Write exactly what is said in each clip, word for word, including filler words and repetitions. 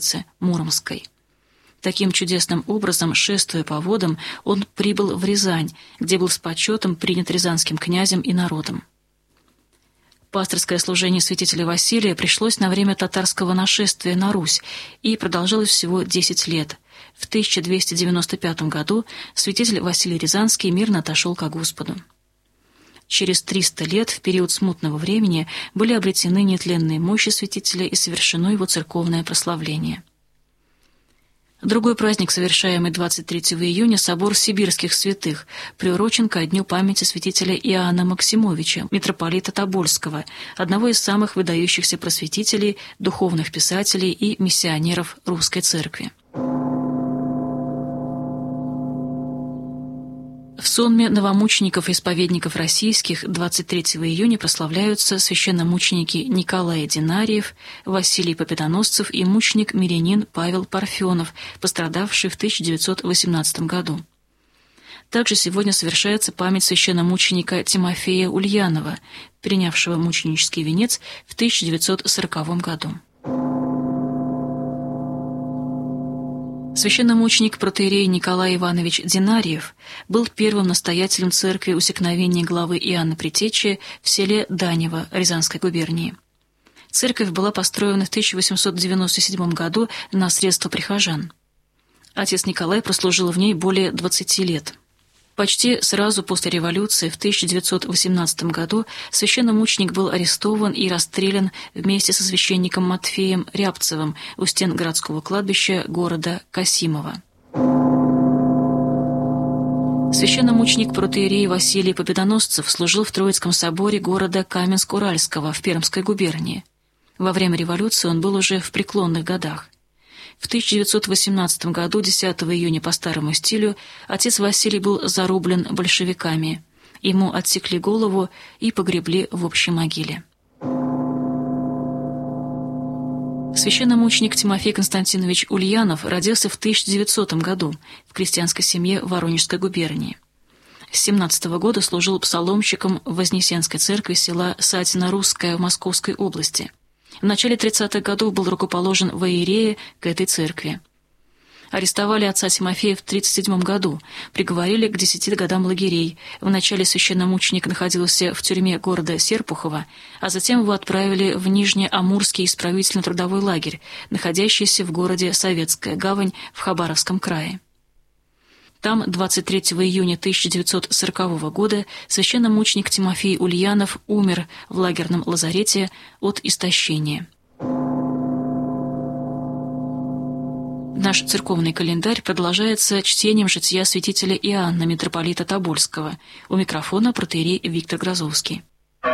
Муромской. Таким чудесным образом, шествуя по водам, он прибыл в Рязань, где был с почетом принят рязанским князем и народом. Пасторское служение святителя Василия пришлось на время татарского нашествия на Русь и продолжалось всего десять лет. В тысяча двести девяносто пятом году святитель Василий Рязанский мирно отошел ко Господу. Через триста лет, в период смутного времени, были обретены нетленные мощи святителя и совершено его церковное прославление. Другой праздник, совершаемый двадцать третьего июня, собор сибирских святых, приурочен ко дню памяти святителя Иоанна Максимовича, митрополита Тобольского, одного из самых выдающихся просветителей, духовных писателей и миссионеров русской церкви. В сонме новомучеников и исповедников российских двадцать третьего июня прославляются священномученики Николай Динариев, Василий Победоносцев и мученик-мирянин Павел Парфенов, пострадавший в тысяча девятьсот восемнадцатом году. Также сегодня совершается память священномученика Тимофея Ульянова, принявшего мученический венец в тысяча девятьсот сороковом году. Священномученик протоиерей Николай Иванович Динариев был первым настоятелем церкви Усекновения главы Иоанна Предтечи в селе Данево Рязанской губернии. Церковь была построена в тысяча восемьсот девяносто седьмом году на средства прихожан. Отец Николай прослужил в ней более двадцати лет. Почти сразу после революции в тысяча девятьсот восемнадцатом году священномученик был арестован и расстрелян вместе со священником Матфеем Рябцевым у стен городского кладбища города Касимова. Священномученик протоиерей Василий Победоносцев служил в Троицком соборе города Каменск-Уральского в Пермской губернии. Во время революции он был уже в преклонных годах. В тысяча девятьсот восемнадцатом году, десятого июня по старому стилю, отец Василий был зарублен большевиками. Ему отсекли голову и погребли в общей могиле. Священномученик Тимофей Константинович Ульянов родился в тысяча девятисотом году в крестьянской семье Воронежской губернии. С семнадцатого года служил псаломщиком в Вознесенской церкви села Сатино-Русское в Московской области. В начале тридцатых годов был рукоположен в иерее к этой церкви. Арестовали отца Тимофея в тридцать седьмом году, приговорили к десяти годам лагерей. Вначале священномученик находился в тюрьме города Серпухова, а затем его отправили в Нижнеамурский исправительно-трудовой лагерь, находящийся в городе Советская Гавань в Хабаровском крае. Там двадцать третьего июня тысяча девятьсот сорокового года священномученик Тимофей Ульянов умер в лагерном лазарете от истощения. Наш церковный календарь продолжается чтением жития святителя Иоанна, митрополита Тобольского. У микрофона протоиерей Виктор Грозовский.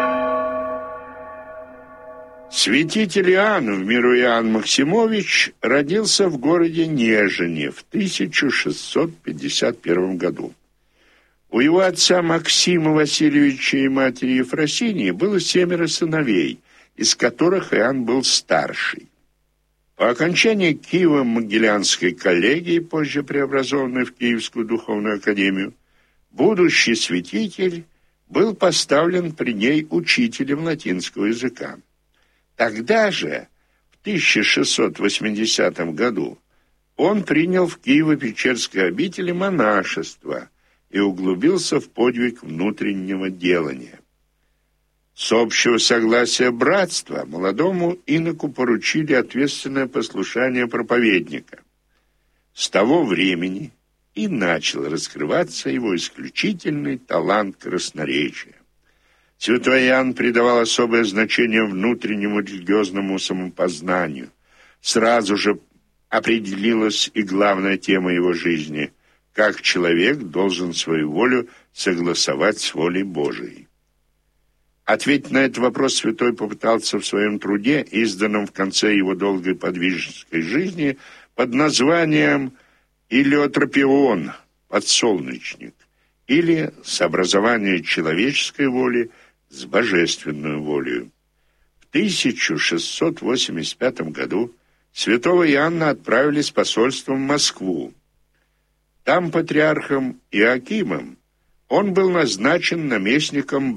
Святитель Иоанн, в миру Иоанн Максимович, родился в городе Нежине в тысяча шестьсот пятьдесят первом году. У его отца Максима Васильевича и матери Ефросинии было семеро сыновей, из которых Иоанн был старший. По окончании Киево-Могилянской коллегии, позже преобразованной в Киевскую духовную академию, будущий святитель был поставлен при ней учителем латинского языка. Тогда же, в тысяча шестьсот восьмидесятом году, он принял в Киево-Печерской обители монашество и углубился в подвиг внутреннего делания. С общего согласия братства молодому иноку поручили ответственное послушание проповедника. С того времени и начал раскрываться его исключительный талант красноречия. Святой Иоанн придавал особое значение внутреннему религиозному самопознанию. Сразу же определилась и главная тема его жизни – как человек должен свою волю согласовать с волей Божией. Ответить на этот вопрос святой попытался в своем труде, изданном в конце его долгой подвижнической жизни, под названием «Илиотропион» – «Подсолнечник», или «Сообразование человеческой воли с божественной волею». В тысяча шестьсот восемьдесят пятом году святого Иоанна отправили с посольством в Москву. Там патриархом Иоакимом он был назначен наместником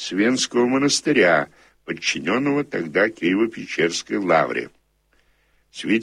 Брянско-Свенского монастыря, подчиненного тогда Киево-Печерской лавре. Святитель